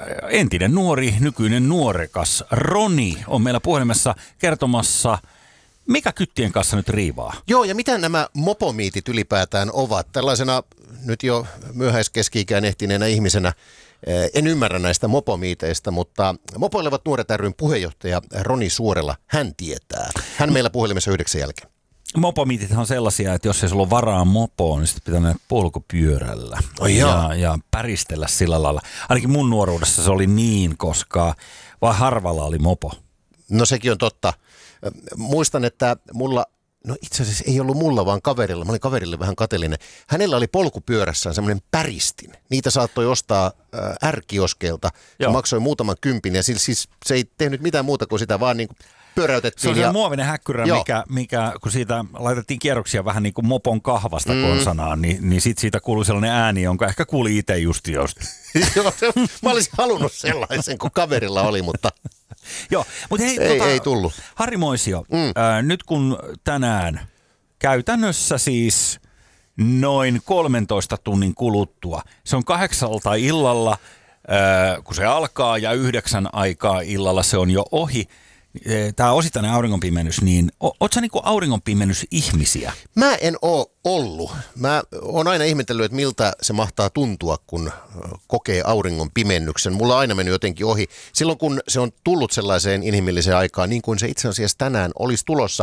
entinen nuori, nykyinen nuorekas Roni on meillä puhelimessa kertomassa, mikä kyttien kanssa nyt riivaa. Joo, ja mitä nämä mopomiitit ylipäätään ovat? Tällaisena nyt jo myöhäiskeski-ikään ehtineenä ihmisenä en ymmärrä näistä mopomiiteistä, mutta Mopoilevat nuoret ry:n puheenjohtaja Roni Suorela, hän tietää. Hän meillä puhelimessa 9 jälkeen. Mopomiitithan on sellaisia, että jos ei sulla ole varaa mopoon, niin sitten pitää mennä polkupyörällä ja päristellä sillä lailla. Ainakin mun nuoruudessa se oli niin, koska vaan harvalla oli mopo. No sekin on totta. Muistan, että mulla, no itse asiassa ei ollut mulla, vaan kaverilla. Mä olin kaverille vähän kateellinen. Hänellä oli polkupyörässään semmoinen päristin. Niitä saattoi ostaa R-kioskeilta. Se maksoi muutaman kympin ja siis se ei tehnyt mitään muuta kuin sitä vaan niin kuin pyöräytettiin. Se on se muovinen häkkyrä, mikä kun siitä laitettiin kierroksia vähän niin kuin mopon kahvasta konsanaan, niin sit siitä kuului sellainen ääni, jonka ehkä kuuli itse just. Joo, mä olisin halunnut sellaisen, kun kaverilla oli, mutta joo, mutta hei, ei tullut. Harri Moisio, nyt kun tänään käytännössä siis noin 13 tunnin kuluttua, se on 8 illalla, kun se alkaa ja 9 aikaa illalla se on jo ohi. Tämä osittainen auringonpimennys, niin ootko sä niinku auringonpimennysihmisiä? Mä en oo ollut. Mä oon aina ihmetellyt, että miltä se mahtaa tuntua, kun kokee auringonpimennyksen. Mulla on aina mennyt jotenkin ohi. Silloin kun se on tullut sellaiseen inhimilliseen aikaan, niin kuin se itse asiassa tänään olisi tulossa,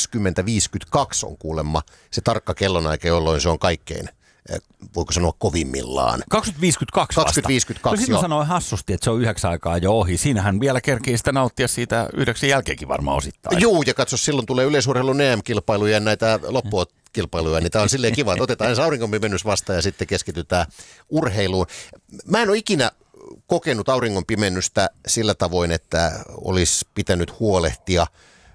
20.52 on kuulemma se tarkka kellonaika, jolloin se on kaikkein, voiko sanoa kovimmillaan. 20.52 vasta. 20.52, no sitten mä sanoin hassusti, että se on 9 aikaa jo ohi. Siinähän vielä kerkii sitä nauttia siitä 9 jälkeenkin varmaan osittain. Juu, ja katso, silloin tulee yleisurheilun EM-kilpailuja ja näitä loppukilpailuja, niin tämä on silleen kiva, että otetaan ensin auringonpimennys vastaan ja sitten keskitytään urheiluun. Mä en ole ikinä kokenut auringonpimennystä sillä tavoin, että olisi pitänyt huolehtia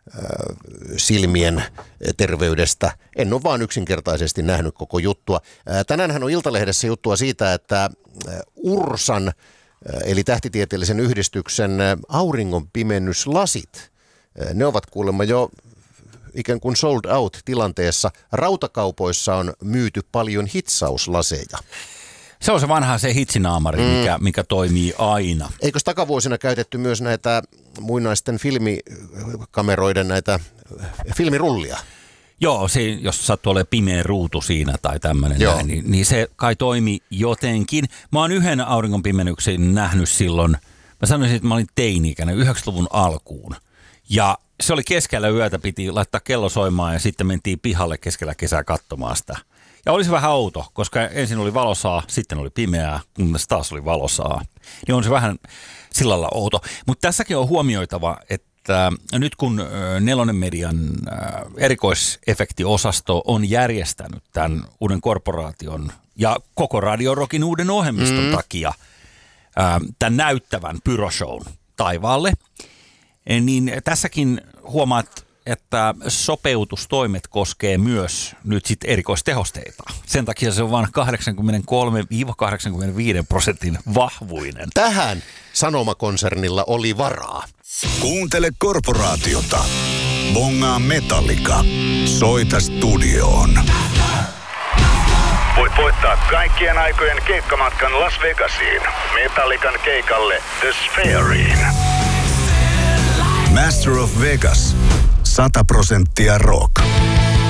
silmien terveydestä. En ole vaan yksinkertaisesti nähnyt koko juttua. Tänäänhän on Iltalehdessä juttua siitä, että URSAn, eli tähtitieteellisen yhdistyksen auringonpimennyslasit, ne ovat kuulemma jo ikään kuin sold out tilanteessa. Rautakaupoissa on myyty paljon hitsauslaseja. Se on se vanha se hitsinaamari, mikä toimii aina. Eikös takavuosina käytetty myös näitä muinaisten filmikameroiden näitä filmirullia? Joo, se, jos sattuu olemaan pimeä ruutu siinä tai tämmöinen, niin se kai toimi jotenkin. Mä oon yhden auringonpimennyksen nähnyt silloin, mä sanoisin, että mä olin teini-ikäinen 90-luvun alkuun. Ja se oli keskellä yötä, piti laittaa kello soimaan ja sitten mentiin pihalle keskellä kesää katsomaan sitä. Ja oli se vähän outo, koska ensin oli valosaa, sitten oli pimeää, kunnes taas oli valosaa. Niin on se vähän sillä lailla outo. Mutta tässäkin on huomioitava, että nyt kun Nelonen Median erikoisefektiosasto on järjestänyt tämän uuden korporaation ja koko Radio Rockin uuden ohjelmiston takia tämän näyttävän pyroshown taivaalle, niin tässäkin huomaat, että sopeutustoimet koskee myös nyt sitten erikoistehosteita. Sen takia se on vain 83-85% vahvuinen. Tähän Sanomakonsernilla oli varaa. Kuuntele korporaatiota. Bongaa Metallica. Soita studioon. Voit voittaa kaikkien aikojen keikkamatkan Las Vegasiin. Metallican keikalle The Sphereiin. Master of Vegas. 100% rock.